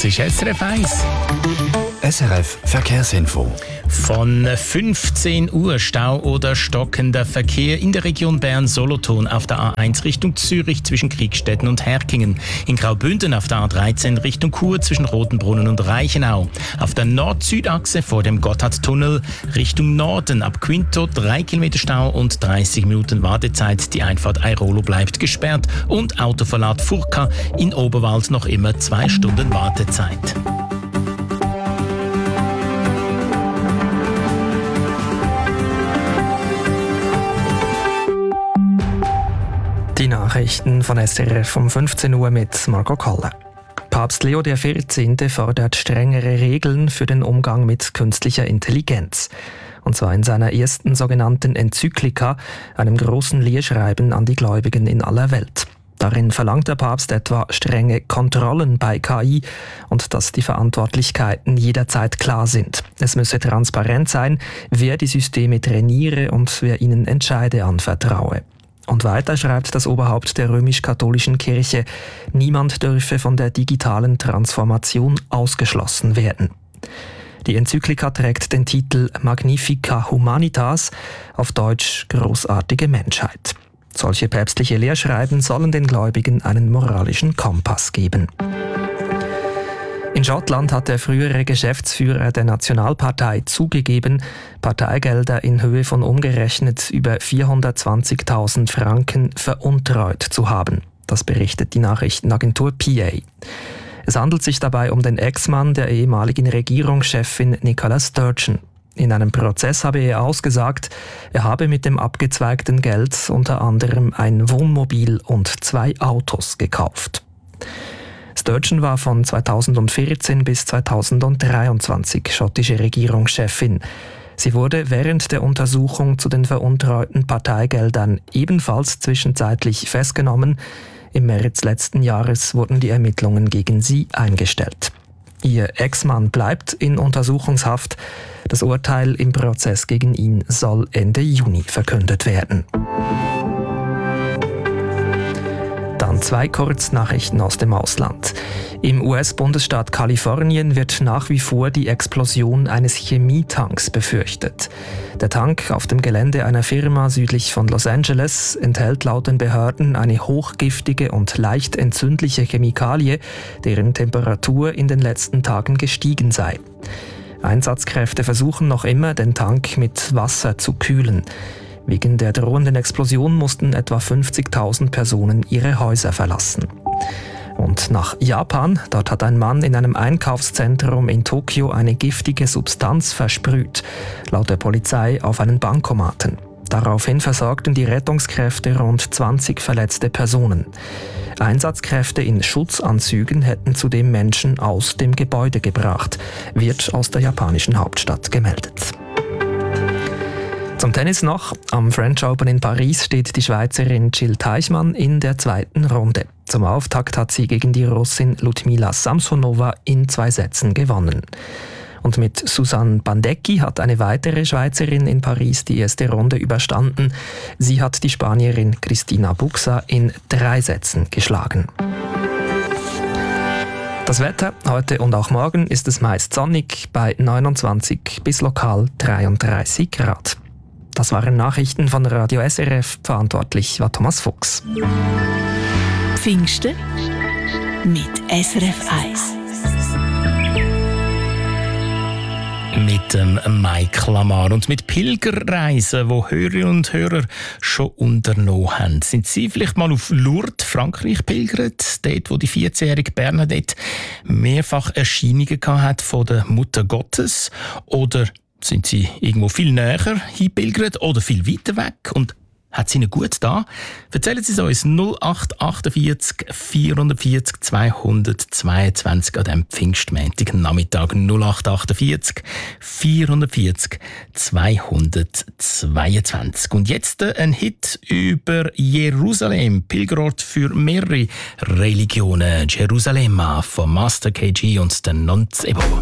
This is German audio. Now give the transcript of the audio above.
Das ist SRF 1. SRF Verkehrsinfo. Von 15 Uhr Stau oder stockender Verkehr in der Region Bern-Solothurn auf der A1 Richtung Zürich zwischen Kriegstetten und Herkingen. In Graubünden auf der A13 Richtung Chur zwischen Rotenbrunnen und Reichenau. Auf der Nord-Süd-Achse vor dem Gotthardtunnel Richtung Norden ab Quinto 3 Kilometer Stau und 30 Minuten Wartezeit. Die Einfahrt Airolo bleibt gesperrt und Autoverlad Furka in Oberwald noch immer 2 Stunden Wartezeit. Die Nachrichten von SRF um 15 Uhr mit Margot Koller. Papst Leo XIV. Fordert strengere Regeln für den Umgang mit künstlicher Intelligenz. Und zwar in seiner ersten sogenannten Enzyklika, einem großen Lehrschreiben an die Gläubigen in aller Welt. Darin verlangt der Papst etwa strenge Kontrollen bei KI und dass die Verantwortlichkeiten jederzeit klar sind. Es müsse transparent sein, wer die Systeme trainiere und wer ihnen Entscheide anvertraue. Und weiter schreibt das Oberhaupt der römisch-katholischen Kirche, niemand dürfe von der digitalen Transformation ausgeschlossen werden. Die Enzyklika trägt den Titel Magnifica Humanitas, auf Deutsch großartige Menschheit. Solche päpstliche Lehrschreiben sollen den Gläubigen einen moralischen Kompass geben. In Schottland hat der frühere Geschäftsführer der Nationalpartei zugegeben, Parteigelder in Höhe von umgerechnet über 420.000 Franken veruntreut zu haben. Das berichtet die Nachrichtenagentur PA. Es handelt sich dabei um den Ex-Mann der ehemaligen Regierungschefin Nicola Sturgeon. In einem Prozess habe er ausgesagt, er habe mit dem abgezweigten Geld unter anderem ein Wohnmobil und 2 Autos gekauft. Sturgeon war von 2014 bis 2023 schottische Regierungschefin. Sie wurde während der Untersuchung zu den veruntreuten Parteigeldern ebenfalls zwischenzeitlich festgenommen. Im März letzten Jahres wurden die Ermittlungen gegen sie eingestellt. Ihr Ex-Mann bleibt in Untersuchungshaft. Das Urteil im Prozess gegen ihn soll Ende Juni verkündet werden. Dann 2 Kurznachrichten aus dem Ausland. Im US-Bundesstaat Kalifornien wird nach wie vor die Explosion eines Chemietanks befürchtet. Der Tank auf dem Gelände einer Firma südlich von Los Angeles enthält laut den Behörden eine hochgiftige und leicht entzündliche Chemikalie, deren Temperatur in den letzten Tagen gestiegen sei. Einsatzkräfte versuchen noch immer, den Tank mit Wasser zu kühlen. Wegen der drohenden Explosion mussten etwa 50.000 Personen ihre Häuser verlassen. Und nach Japan, dort hat ein Mann in einem Einkaufszentrum in Tokio eine giftige Substanz versprüht, laut der Polizei auf einen Bankomaten. Daraufhin versorgten die Rettungskräfte rund 20 verletzte Personen. Einsatzkräfte in Schutzanzügen hätten zudem Menschen aus dem Gebäude gebracht, wird aus der japanischen Hauptstadt gemeldet. Zum Tennis noch. Am French Open in Paris steht die Schweizerin Jill Teichmann in der 2. Runde. Zum Auftakt hat sie gegen die Russin Ludmila Samsonova in 2 Sätzen gewonnen. Und mit Susanne Bandecki hat eine weitere Schweizerin in Paris die erste Runde überstanden. Sie hat die Spanierin Cristina Buxa in 3 Sätzen geschlagen. Das Wetter heute und auch morgen ist es meist sonnig bei 29 bis lokal 33 Grad. Das waren Nachrichten von Radio SRF. Verantwortlich war Thomas Fuchs. Pfingsten mit SRF 1. Mit dem Mike Lamar und mit Pilgerreisen, die Hörerinnen und Hörer schon unternommen haben. Sind Sie vielleicht mal auf Lourdes, Frankreich, pilgert? Dort, wo die 14-jährige Bernadette mehrfach Erscheinungen hat von der Mutter Gottes? Oder sind Sie irgendwo viel näher hinpilgert oder viel weiter weg? Und hat es Ihnen gut da? Erzählen Sie es uns 0848 440 222 an diesem Pfingstmontag Nachmittag. 0848 440 222. Und jetzt ein Hit über Jerusalem, Pilgerort für mehrere Religionen. Jerusalem von Master KG und den Nonzebo.